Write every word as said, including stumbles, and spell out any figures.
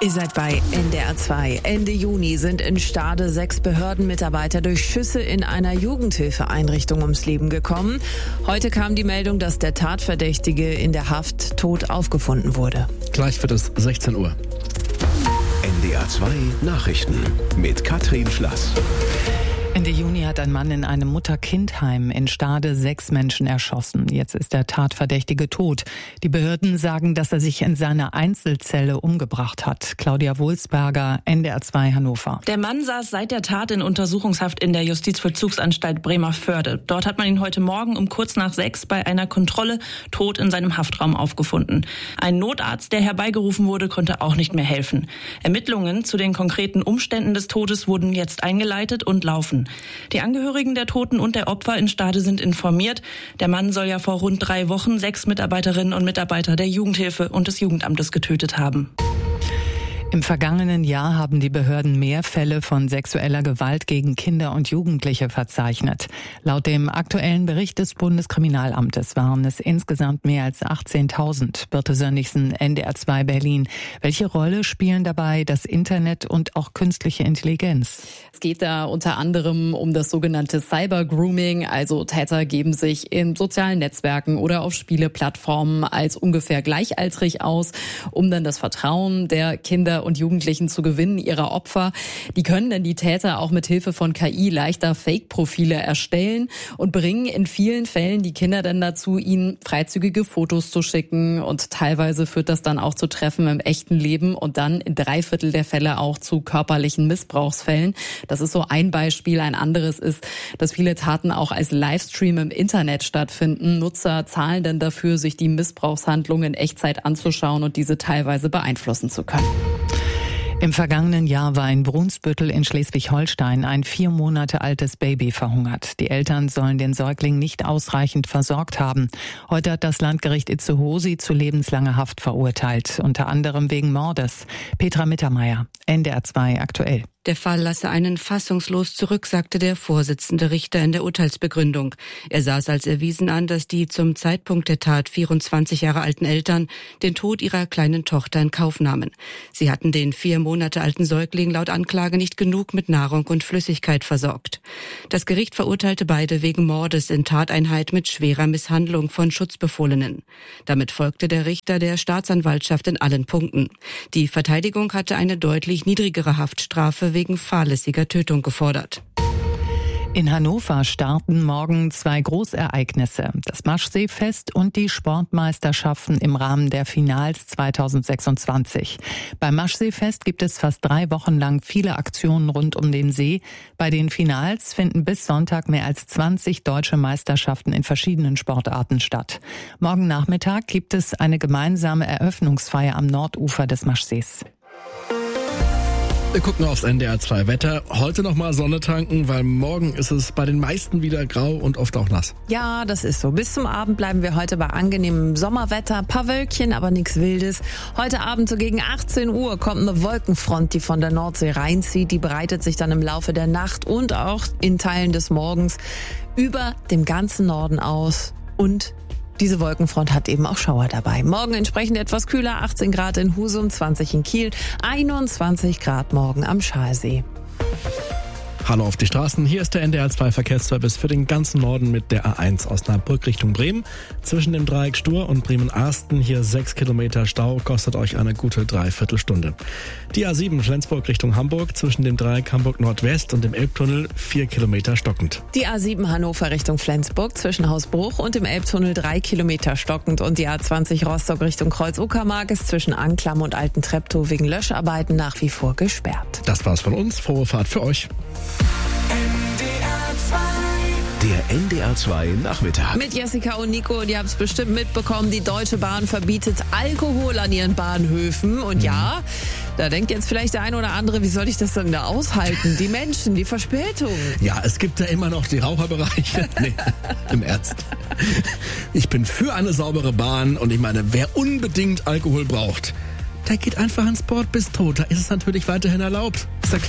Ihr seid bei N D R zwei. Ende Juni sind in Stade sechs Behördenmitarbeiter durch Schüsse in einer Jugendhilfeeinrichtung ums Leben gekommen. Heute kam die Meldung, dass der Tatverdächtige in der Haft tot aufgefunden wurde. Gleich wird es sechzehn Uhr. N D R zwei Nachrichten mit Katrin Schlass. Ende Juni hat ein Mann in einem Mutter-Kind-Heim in Stade sechs Menschen erschossen. Jetzt ist der Tatverdächtige tot. Die Behörden sagen, dass er sich in seiner Einzelzelle umgebracht hat. Claudia Wulsberger, N D R zwei Hannover. Der Mann saß seit der Tat in Untersuchungshaft in der Justizvollzugsanstalt Bremervörde. Dort hat man ihn heute Morgen um kurz nach sechs bei einer Kontrolle tot in seinem Haftraum aufgefunden. Ein Notarzt, der herbeigerufen wurde, konnte auch nicht mehr helfen. Ermittlungen zu den konkreten Umständen des Todes wurden jetzt eingeleitet und laufen. Die Angehörigen der Toten und der Opfer in Stade sind informiert. Der Mann soll ja vor rund drei Wochen sechs Mitarbeiterinnen und Mitarbeiter der Jugendhilfe und des Jugendamtes getötet haben. Im vergangenen Jahr haben die Behörden mehr Fälle von sexueller Gewalt gegen Kinder und Jugendliche verzeichnet. Laut dem aktuellen Bericht des Bundeskriminalamtes waren es insgesamt mehr als achtzehntausend. Birte Sönnigsen, N D R zwei Berlin. Welche Rolle spielen dabei das Internet und auch künstliche Intelligenz? Es geht da unter anderem um das sogenannte Cyber-Grooming. Also Täter geben sich in sozialen Netzwerken oder auf Spieleplattformen als ungefähr gleichaltrig aus, um dann das Vertrauen der Kinder und Jugendlichen zu gewinnen, ihrer Opfer. Die können dann die Täter auch mit Hilfe von K I leichter Fake-Profile erstellen und bringen in vielen Fällen die Kinder dann dazu, ihnen freizügige Fotos zu schicken. Und teilweise führt das dann auch zu Treffen im echten Leben und dann in drei Viertel der Fälle auch zu körperlichen Missbrauchsfällen. Das ist so ein Beispiel. Ein anderes ist, dass viele Taten auch als Livestream im Internet stattfinden. Nutzer zahlen dann dafür, sich die Missbrauchshandlungen in Echtzeit anzuschauen und diese teilweise beeinflussen zu können. Im vergangenen Jahr war in Brunsbüttel in Schleswig-Holstein ein vier Monate altes Baby verhungert. Die Eltern sollen den Säugling nicht ausreichend versorgt haben. Heute hat das Landgericht Itzehoe sie zu lebenslanger Haft verurteilt, unter anderem wegen Mordes. Petra Mittermeier, N D R zwei aktuell. Der Fall lasse einen fassungslos zurück, sagte der Vorsitzende Richter in der Urteilsbegründung. Er sah es als erwiesen an, dass die zum Zeitpunkt der Tat vierundzwanzig Jahre alten Eltern den Tod ihrer kleinen Tochter in Kauf nahmen. Sie hatten den vier Monate alten Säugling laut Anklage nicht genug mit Nahrung und Flüssigkeit versorgt. Das Gericht verurteilte beide wegen Mordes in Tateinheit mit schwerer Misshandlung von Schutzbefohlenen. Damit folgte der Richter der Staatsanwaltschaft in allen Punkten. Die Verteidigung hatte eine deutlich niedrigere Haftstrafe wegen fahrlässiger Tötung gefordert. In Hannover starten morgen zwei Großereignisse, das Maschseefest und die Sportmeisterschaften im Rahmen der Finals zweitausendsechsundzwanzig. Beim Maschseefest gibt es fast drei Wochen lang viele Aktionen rund um den See. Bei den Finals finden bis Sonntag mehr als zwanzig deutsche Meisterschaften in verschiedenen Sportarten statt. Morgen Nachmittag gibt es eine gemeinsame Eröffnungsfeier am Nordufer des Maschsees. Wir gucken aufs N D R zwei Wetter. Heute nochmal Sonne tanken, weil morgen ist es bei den meisten wieder grau und oft auch nass. Ja, das ist so. Bis zum Abend bleiben wir heute bei angenehmem Sommerwetter. Ein paar Wölkchen, aber nichts Wildes. Heute Abend so gegen achtzehn Uhr kommt eine Wolkenfront, die von der Nordsee reinzieht. Die breitet sich dann im Laufe der Nacht und auch in Teilen des Morgens über dem ganzen Norden aus. Und diese Wolkenfront hat eben auch Schauer dabei. Morgen entsprechend etwas kühler, achtzehn Grad in Husum, zwanzig in Kiel, einundzwanzig Grad morgen am Schaalsee. Hallo auf die Straßen, hier ist der N D R zwei Verkehrsservice für den ganzen Norden mit der A eins Osnabrück Richtung Bremen. Zwischen dem Dreieck Stur und Bremen-Arsten hier sechs Kilometer Stau, kostet euch eine gute Dreiviertelstunde. Die A sieben Flensburg Richtung Hamburg, zwischen dem Dreieck Hamburg Nordwest und dem Elbtunnel vier Kilometer stockend. Die A sieben Hannover Richtung Flensburg, zwischen Hausbruch und dem Elbtunnel drei Kilometer stockend. Und die A zwanzig Rostock Richtung Kreuz-Uckermark ist zwischen Anklam und Alten Treptow wegen Löscharbeiten nach wie vor gesperrt. Das war's von uns, frohe Fahrt für euch. Der N D R zwei Nachmittag. Mit Jessica und Nico, und ihr habt es bestimmt mitbekommen, die Deutsche Bahn verbietet Alkohol an ihren Bahnhöfen. Und ja, da denkt jetzt vielleicht der eine oder andere, wie soll ich das denn da aushalten? Die Menschen, die Verspätung. Ja, es gibt ja immer noch die Raucherbereiche. Nee, im Ernst. Ich bin für eine saubere Bahn und ich meine, wer unbedingt Alkohol braucht, der geht einfach ins Sportbistro. Da ist es natürlich weiterhin erlaubt. Ist ja klar.